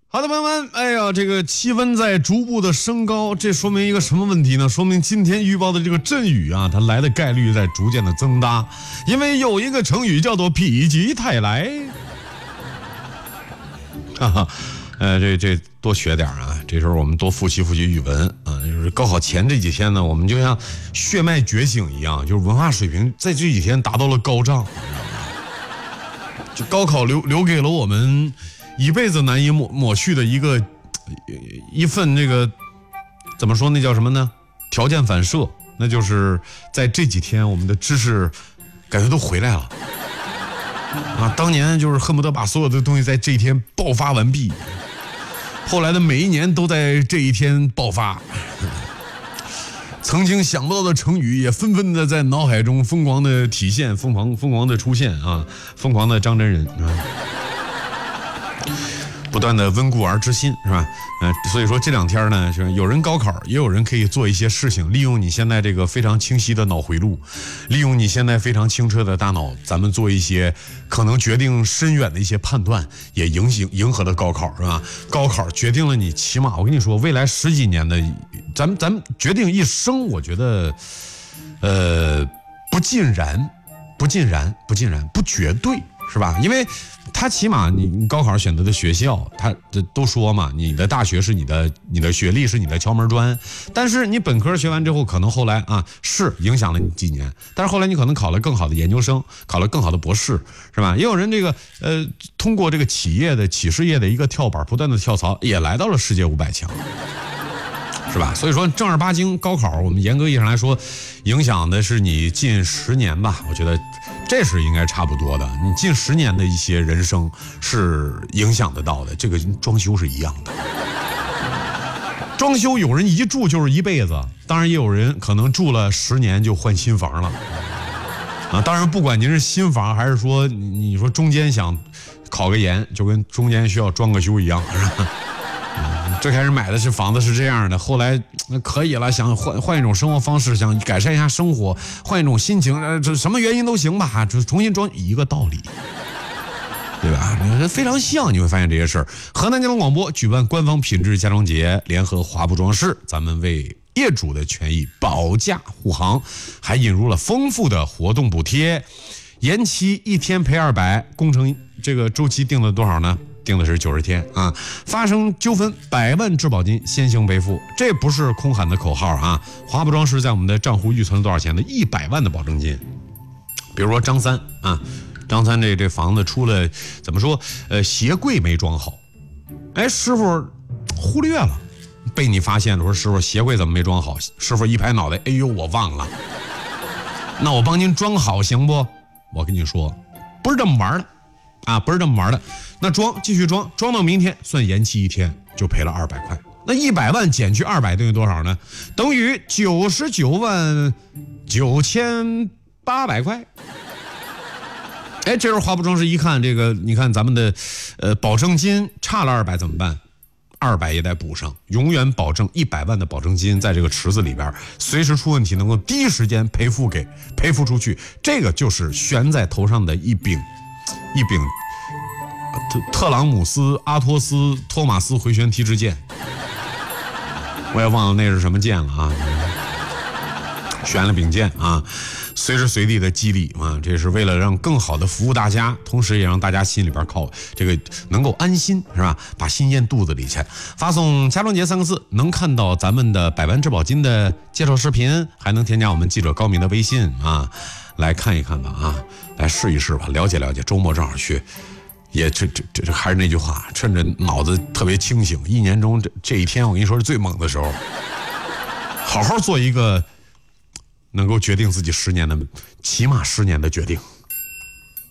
好的，朋友们，哎呀，这个气温在逐步的升高，这说明一个什么问题呢？说明今天预报的这个阵雨啊，它来的概率在逐渐的增大。因为有一个成语叫做否极泰来，哈哈，这多学点啊！这时候我们多复习语文啊。就是高考前这几天呢，我们就像血脉觉醒一样，就是文化水平在这几天达到了高涨。就高考留给了我们一辈子难以抹去的一份这个怎么说，那叫什么呢？条件反射，那就是在这几天我们的知识感觉都回来了啊！当年就是恨不得把所有的东西在这一天爆发完毕，后来的每一年都在这一天爆发。曾经想不到的成语也纷纷的在脑海中疯狂的体现，疯狂的出现啊！疯狂的张真人啊！不断的温故而知新，是吧？所以说这两天呢，是有人高考，也有人可以做一些事情，利用你现在这个非常清晰的脑回路，利用你现在非常清澈的大脑，咱们做一些可能决定深远的一些判断，也迎合了高考，是吧？高考决定了你起码我跟你说，未来10几年的，咱们决定一生，我觉得，不尽然，不绝对。是吧？因为他起码你高考选择的学校，他都说嘛，你的大学是你的学历是你的敲门砖，但是你本科学完之后，可能后来啊是影响了你几年，但是后来你可能考了更好的研究生，考了更好的博士，是吧？也有人这个通过这个企事业的一个跳板，不断的跳槽，也来到了世界500强。是吧？所以说正儿八经高考，我们严格意义上来说，影响的是你近10年吧。我觉得这是应该差不多的。你近10年的一些人生是影响得到的，这个装修是一样的。装修有人一住就是一辈子，当然也有人可能住了10年就换新房了。啊，当然不管您是新房还是说你说中间想考个研，就跟中间需要装个修一样，是吧？最开始买的是房子是这样的，后来可以了，想换一种生活方式，想改善一下生活，换一种心情，这什么原因都行吧，就重新装一个道理，对吧？非常像，你会发现这些事儿。河南交通广播举办官方品质家装节，联合华布装饰，咱们为业主的权益保驾护航，还引入了丰富的活动补贴，延期1天赔200，工程这个周期定了多少呢？定的是90天啊！发生纠纷100万质保金先行背负，这不是空喊的口号啊！华布装饰在我们的账户预存了多少钱呢？100万的保证金。比如说张三啊，张三这房子出了怎么说？鞋柜没装好，哎，师傅忽略了，被你发现了，说师傅鞋柜怎么没装好？师傅一拍脑袋，哎呦，我忘了。那我帮您装好行不？我跟你说，不是这么玩的。啊，不是这么玩的，那继续装到明天，算延期1天就赔了200块。那100万减去200等于多少呢？等于999800块。哎，这时候华布装饰一看这个，你看咱们的保证金差了200怎么办？200也得补上，永远保证100万的保证金在这个池子里边，随时出问题能够第一时间赔付出去。这个就是悬在头上的一柄特朗姆斯阿托斯托马斯回旋踢之剑，我也忘了那是什么剑了啊，悬了柄剑啊，随时随地的激励啊，这是为了让更好的服务大家，同时也让大家心里边靠这个能够安心，是吧？把心咽肚子里去。发送家装节3个字，能看到咱们的100万质保金的介绍视频，还能添加我们记者高明的微信啊，来看一看吧啊，来试一试吧，了解了解。周末正好去，也这还是那句话，趁着脑子特别清醒，1年中这一天，我跟你说是最猛的时候，好好做一个能够决定自己起码10年的决定。